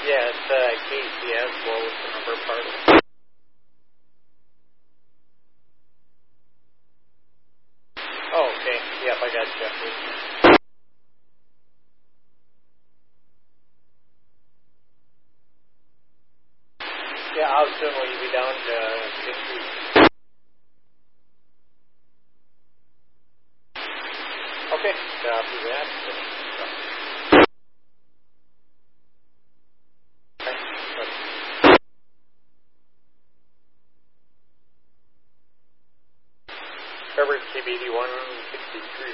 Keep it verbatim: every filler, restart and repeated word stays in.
Yeah, it's uh, K C S. What was the number part of it? Oh, okay. Yep, I got you. Yeah, how soon will you be down to six weeks? Okay, copy that. Coverage K B D one sixty-three.